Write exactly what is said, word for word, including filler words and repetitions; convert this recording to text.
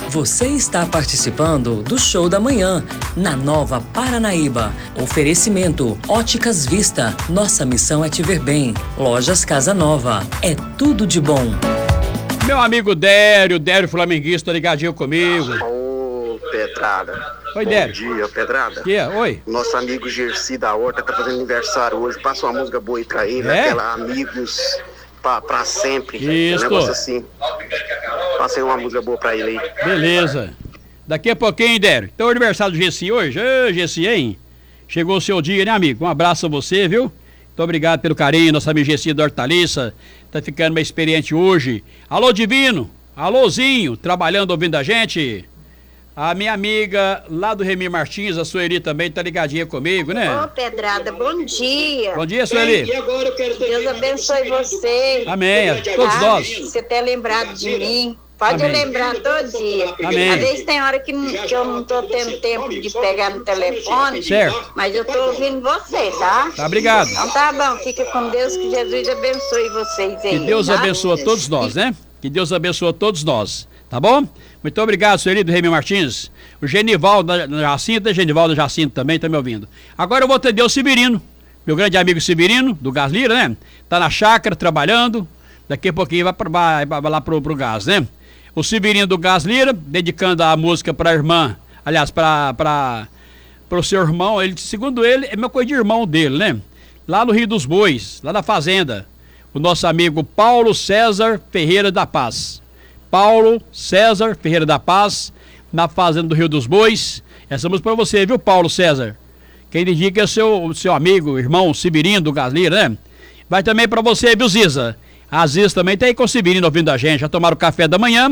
Você está participando do Show da Manhã, na Nova Paranaíba. Oferecimento Óticas Vista. Nossa missão é te ver bem. Lojas Casa Nova. É tudo de bom. Meu amigo Dério, Dério Flamenguista, ligadinho comigo. Ô, Pedrada. Oi, Dério. Bom dia, Pedrada. Que é? Oi. Nosso amigo Gersi da Horta tá fazendo aniversário hoje. Passa uma música boa aí pra ele, É? aquela Amigos pra, pra Sempre. Isso. Um negócio assim. Passa aí uma música boa pra ele aí. Beleza. Daqui a pouquinho, Dério. Então, aniversário do Gessi hoje. Ô, Gessi, hein? Chegou o seu dia, né, amigo? Um abraço a você, viu? Muito obrigado pelo carinho, nossa amiga Gessi da Hortaliça. Tá ficando mais experiente hoje. Alô, Divino. Alôzinho, trabalhando, ouvindo a gente. A minha amiga lá do Remy Martins, a Sueli também, tá ligadinha comigo, né? Ô, Pedrada, bom dia. Bom dia, Sueli. Deus abençoe você. Amém, a todos Tá? nós. Você ter lembrado de mim. Pode Amém. lembrar todo dia. Amém. Às vezes tem hora que, não- que eu não tô tendo tempo de pegar no telefone. Certo. Mas eu tô ouvindo você, tá? Tá, obrigado. Então tá bom, fica com Deus, que Jesus abençoe vocês aí. Que Deus tá? abençoe a todos nós, né? Que Deus abençoe a todos nós, tá bom? Muito obrigado, Sueli do Remy Martins. O Genivaldo da Jacinta, Genivaldo da Jacinta também tá me ouvindo. Agora eu vou atender o Severino, meu grande amigo Severino, do Gás Lira, né? Tá na chácara, trabalhando. Daqui a pouquinho vai, pra, vai, vai lá pro, pro gás, né? O Severino do Gás Lira, dedicando a música pra irmã, aliás, pra, pra, pro seu irmão, ele, segundo ele, é uma coisa de irmão dele, né? Lá no Rio dos Bois, lá na fazenda. O nosso amigo Paulo César Ferreira da Paz. Paulo César Ferreira da Paz, na fazenda do Rio dos Bois. Essa música pra você, viu, Paulo César? Quem dedica é o seu, seu amigo, irmão Severino do Gás Lira, né? Vai também pra você, viu, Ziza? A Ziza também tá aí com o Severino ouvindo a gente. Já tomaram o café da manhã.